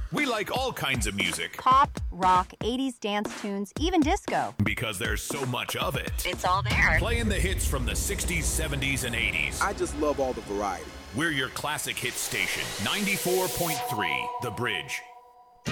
We like all kinds of music Pop, rock, 80s dance tunes, even disco. because there's so much of it. It's all there. Playing the hits from the 60s, 70s, and 80s. I just love all the variety. We're your classic hit station, 94.3 The Bridge.